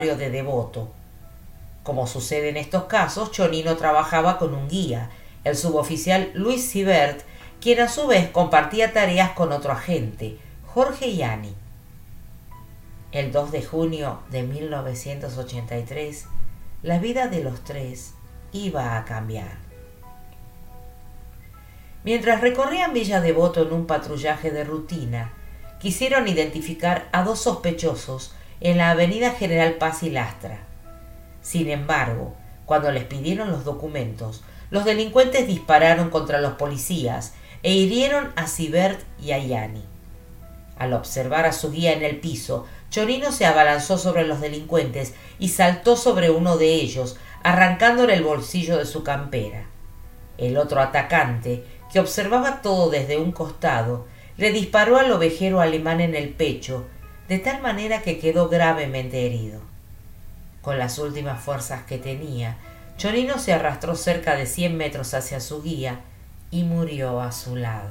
de Devoto. Como sucede en estos casos, Chonino trabajaba con un guía, el suboficial Luis Sibert, quien a su vez compartía tareas con otro agente, Jorge Ianni. El 2 de junio de 1983, la vida de los tres iba a cambiar. Mientras recorrían Villa Devoto en un patrullaje de rutina, quisieron identificar a dos sospechosos en la avenida General Paz y Lastra. Sin embargo, cuando les pidieron los documentos, los delincuentes dispararon contra los policías e hirieron a Sibert y a Ianni. Al observar a su guía en el piso, Chonino se abalanzó sobre los delincuentes y saltó sobre uno de ellos, arrancándole el bolsillo de su campera. El otro atacante, que observaba todo desde un costado, le disparó al ovejero alemán en el pecho, de tal manera que quedó gravemente herido. Con las últimas fuerzas que tenía, Chonino se arrastró cerca de 100 metros hacia su guía y murió a su lado.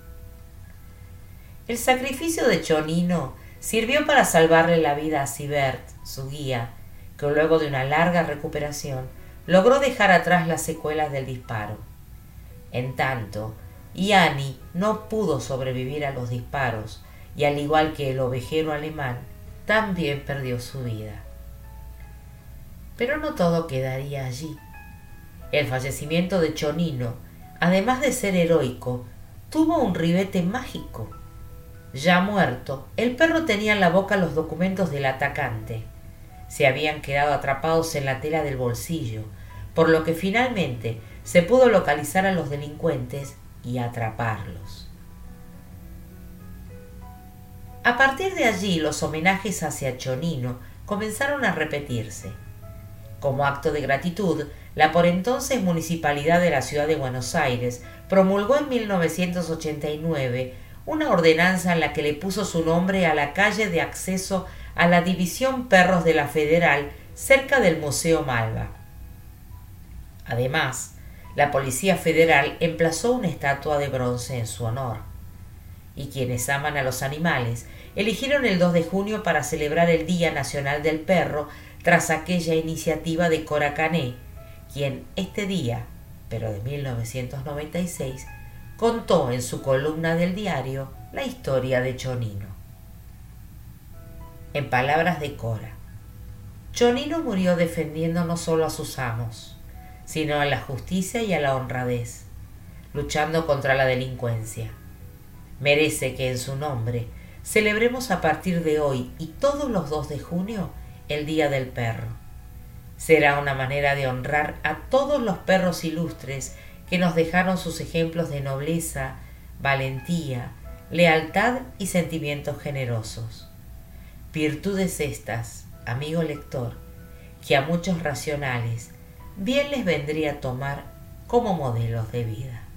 El sacrificio de Chonino sirvió para salvarle la vida a Sibert, su guía, que luego de una larga recuperación logró dejar atrás las secuelas del disparo. En tanto, Ianni no pudo sobrevivir a los disparos y, al igual que el ovejero alemán, también perdió su vida. Pero no todo quedaría allí. El fallecimiento de Chonino, además de ser heroico, tuvo un ribete mágico. Ya muerto, el perro tenía en la boca los documentos del atacante. Se habían quedado atrapados en la tela del bolsillo, por lo que finalmente se pudo localizar a los delincuentes y atraparlos. A partir de allí, los homenajes hacia Chonino comenzaron a repetirse. Como acto de gratitud, la por entonces Municipalidad de la Ciudad de Buenos Aires promulgó en 1989 una ordenanza en la que le puso su nombre a la calle de acceso a la División Perros de la Federal, cerca del Museo Malva. Además, la Policía Federal emplazó una estatua de bronce en su honor. Y quienes aman a los animales eligieron el 2 de junio para celebrar el Día Nacional del Perro, tras aquella iniciativa de Cora Cané, quien este día, pero de 1996, contó en su columna del diario la historia de Chonino. En palabras de Cora, Chonino murió defendiendo no solo a sus amos, sino a la justicia y a la honradez, luchando contra la delincuencia. Merece que en su nombre celebremos a partir de hoy y todos los 2 de junio el Día del Perro. Será una manera de honrar a todos los perros ilustres que nos dejaron sus ejemplos de nobleza, valentía, lealtad y sentimientos generosos. Virtudes estas, amigo lector, que a muchos racionales bien les vendría tomar como modelos de vida.